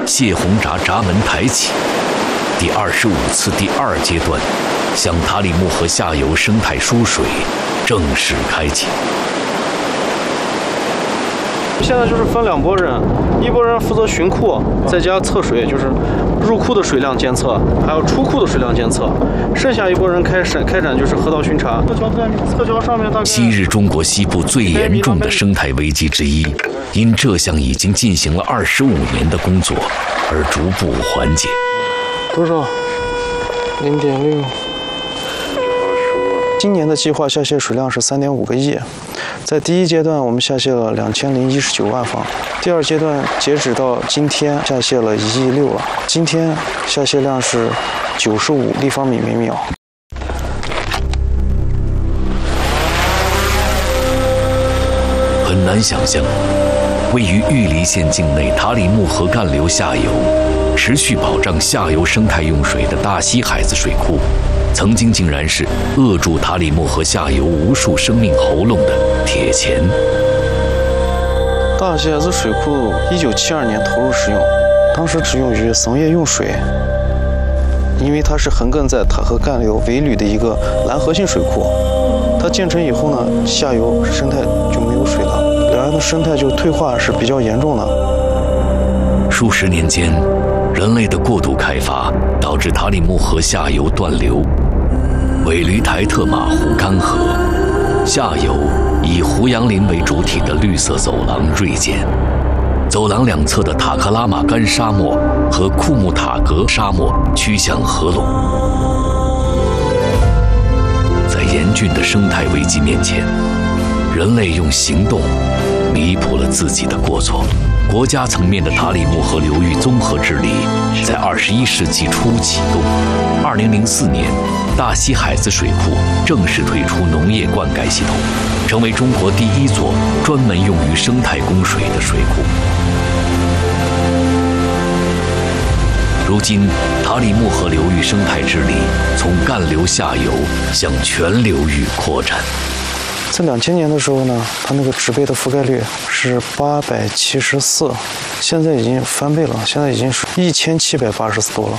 泄洪闸闸门抬起，第25次第2阶段向塔里木河下游生态输水正式开启。 现在就是分2拨人，一拨人负责巡库，再加测水，就是入库的水量监测，还有出库的水量监测。剩下一拨人开展就是河道巡查。侧桥上面大概。 昔日中国西部最严重的生态危机之一，因这项已经进行了25年的工作而逐步缓解。 多少？0.6。今年的计划下泄水量是3.5个亿。在第1阶段，我们下泄了2019万方；第2阶段截止到今天下泄了1亿6了。今天下泄量是95立方米每秒。 很难想象，位于玉梨县境内塔里木河干流下游，持续保障下游生态用水的大西海子水库，曾经竟然是扼住塔里木河下游无数生命喉咙的铁钳。 大西海子水库1972年投入使用，当时只用于桑叶用水，因为它是横亘在塔河干流尾闾的一个拦河性水库。它建成以后呢，下游生态就没有水了，两岸的生态就退化是比较严重的。 数十年间，人类的过度开发导致塔里木河下游断流，尾闾台特玛湖干涸，下游以胡杨林为主体的绿色走廊锐减，走廊2侧的塔克拉玛干沙漠和库木塔格沙漠趋向合拢。在严峻的生态危机面前，人类用行动弥补了自己的过错。国家层面的塔里木河流域综合治理在21世纪初启动。2004年，大西海子水库正式推出农业灌溉系统，成为中国第1座专门用于生态供水的水库。如今，塔里木河流域生态治理从干流下游向全流域扩展。 在2000年的时候呢，它那个植被的覆盖率是874，现在已经翻倍了，现在已经是1784多了。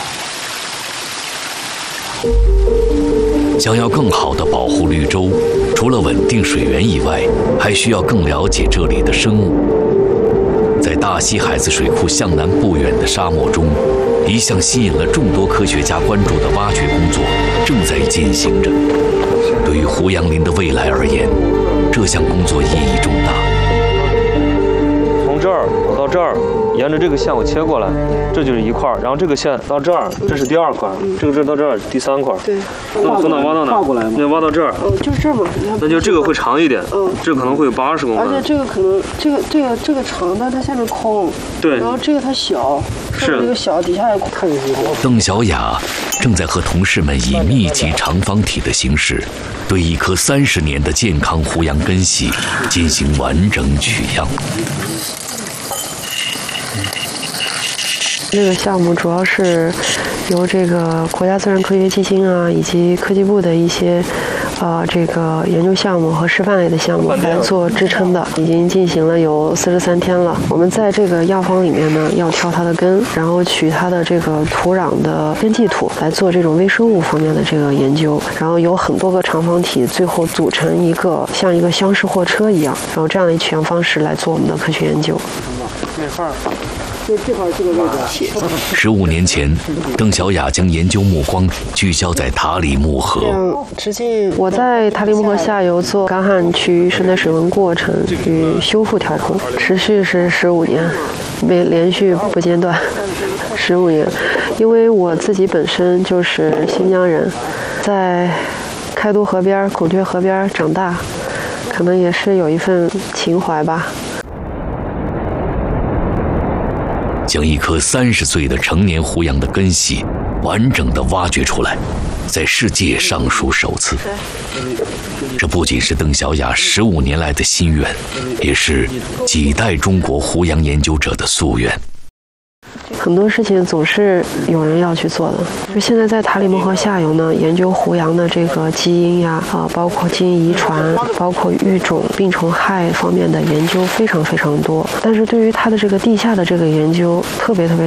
想要更好地保护绿洲，除了稳定水源以外，还需要更了解这里的生物。在大西海子水库向南不远的沙漠中，一项吸引了众多科学家关注的挖掘工作正在进行着。对于胡杨林的未来而言，这项工作意义重大。 从这儿到这儿，沿着这个线我切过来，这就是一块，然后这个线到这儿，这是第2块，这到这儿第3块。对。那从哪挖到哪？跨过来吗？那挖到这儿。 就是这么。 那就这个会长一点。这可能会有80公分。 而且这个可能这个长，但它下面空。 对。 然后这个它小，上面这个小，底下也空。 邓小雅正在和同事们以密集长方体的形式，对一棵30年的健康胡杨根系进行完整取样。 这个项目主要是由这个国家自然科学基金啊，以及科技部的一些这个研究项目和示范类的项目来做支撑的，已经进行了有43天了。我们在这个药方里面呢，要挑它的根，然后取它的这个土壤的根系土来做这种微生物方面的这个研究，然后有很多个长方体，最后组成一个像一个厢式货车一样，然后这样的取样方式来做我们的科学研究。 没法儿。 这块这个位置。 15年前，邓小雅将研究目光聚焦在塔里木河。 我在塔里木河下游做干旱区生态水文过程与修复调控，持续是15年，连续不间断15年。因为我自己本身就是新疆人，在开都河边、孔雀河边长大，可能也是有一份情怀吧。 将一棵30岁的成年胡杨的根系完整地挖掘出来，在世界尚属首次。这不仅是邓小雅15年来的心愿，也是几代中国胡杨研究者的夙愿。 很多事情总是有人要去做的。就现在在塔里木河下游呢，研究胡杨的这个基因呀，包括基因遗传，包括育种、病虫害方面的研究非常非常多。但是对于它的这个地下的这个研究特别